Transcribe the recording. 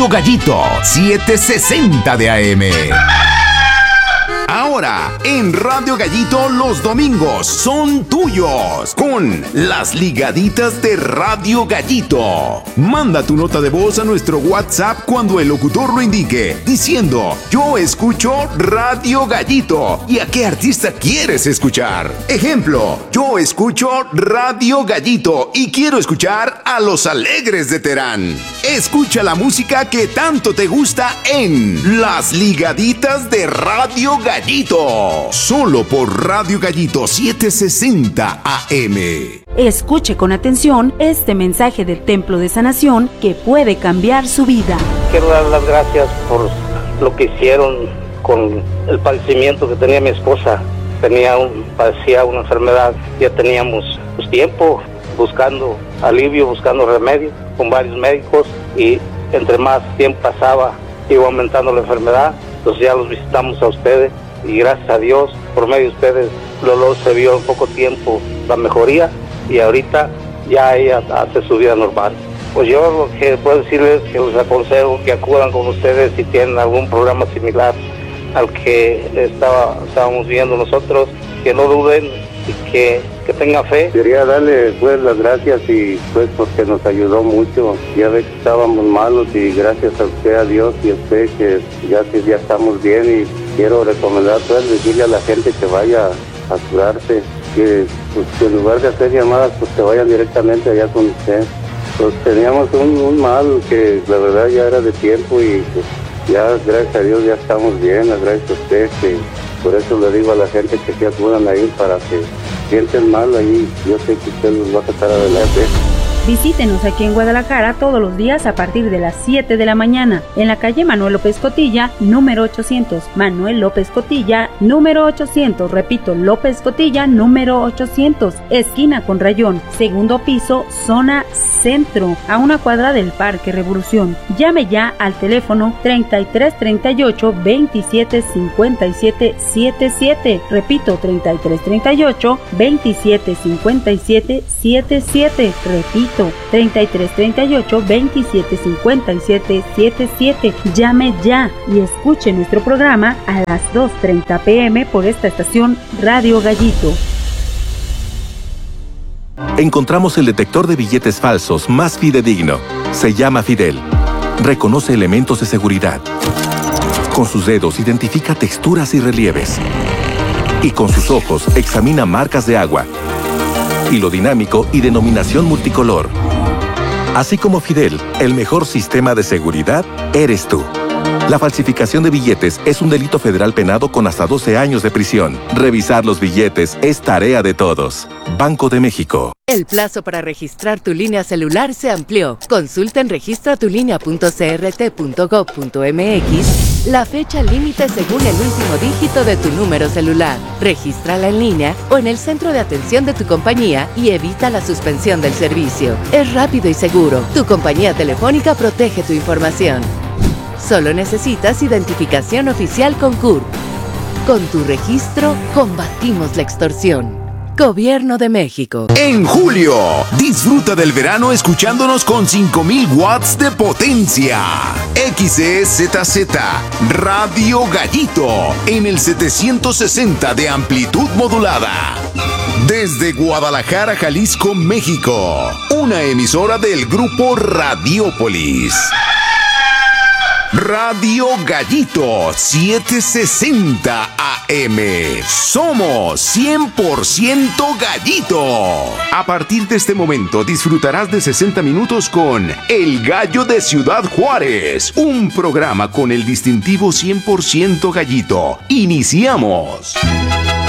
Radio Gallito 760 de AM. Ahora, en Radio Gallito los domingos son tuyos con las ligaditas de Radio Gallito. Manda tu nota de voz a nuestro WhatsApp cuando el locutor lo indique, diciendo: yo escucho Radio Gallito. ¿Y a qué artista quieres escuchar? Ejemplo: yo escucho Radio Gallito y quiero escuchar a Los Alegres de Terán. Escucha la música que tanto te gusta en las ligaditas de Radio Gallito. Solo por Radio Gallito 760 AM. Escuche con atención este mensaje del Templo de Sanación que puede cambiar su vida. Quiero dar las gracias por lo que hicieron con el padecimiento que tenía mi esposa. Padecía una enfermedad. Ya teníamos tiempo buscando alivio, buscando remedio con varios médicos, y entre más tiempo pasaba iba aumentando la enfermedad. Entonces ya los visitamos a ustedes y gracias a Dios, por medio de ustedes, Lolo se vio en poco tiempo la mejoría y ahorita ya ella hace su vida normal. Pues yo lo que puedo decirles es que les aconsejo que acudan con ustedes si tienen algún problema similar al que estábamos viendo nosotros, que no duden y que tengan fe. Quería darle pues las gracias y pues porque nos ayudó mucho. Ya ve que estábamos malos y gracias a usted, a Dios y a usted que ya estamos bien, y quiero recomendar pues decirle a la gente que vaya a curarse, que en lugar de hacer llamadas pues que vayan directamente allá con usted. Pues teníamos un mal que la verdad ya era de tiempo y pues, ya gracias a Dios ya estamos bien, gracias a usted, que por eso le digo a la gente que se acudan ahí para que sienten mal ahí. Yo sé que usted los va a sacar adelante. Visítenos aquí en Guadalajara todos los días a partir de las 7 de la mañana, en la calle Manuel López Cotilla, número 800. Manuel López Cotilla, número 800. Repito, López Cotilla, número 800. Esquina con Rayón, segundo piso, zona centro, a una cuadra del Parque Revolución. Llame ya al teléfono 3338 27 57 77. Repito, 3338 27 57 77. Repito, 3338 27 57 77. Llame ya y escuche nuestro programa a las 2:30 p.m. por esta estación Radio Gallito. Encontramos el detector de billetes falsos más fidedigno. Se llama Fidel. Reconoce elementos de seguridad. Con sus dedos identifica texturas y relieves. Y con sus ojos examina marcas de agua, hilo dinámico y denominación multicolor. Así como Fidel, el mejor sistema de seguridad eres tú. La falsificación de billetes es un delito federal penado con hasta 12 años de prisión. Revisar los billetes es tarea de todos. Banco de México. El plazo para registrar tu línea celular se amplió. Consulta en registratulinea.crt.gov.mx la fecha límite según el último dígito de tu número celular. Regístrala en línea o en el centro de atención de tu compañía y evita la suspensión del servicio. Es rápido y seguro. Tu compañía telefónica protege tu información. Solo necesitas identificación oficial con CURP. Con tu registro, combatimos la extorsión. Gobierno de México. En julio, disfruta del verano escuchándonos con 5000 watts de potencia. XEZZ Radio Gallito en el 760 de amplitud modulada. Desde Guadalajara, Jalisco, México. Una emisora del grupo Radiópolis. Radio Gallito 760 AM. Somos 100% Gallito. A partir de este momento disfrutarás de 60 minutos con El Gallo de Ciudad Juárez, un programa con el distintivo 100% Gallito. Iniciamos.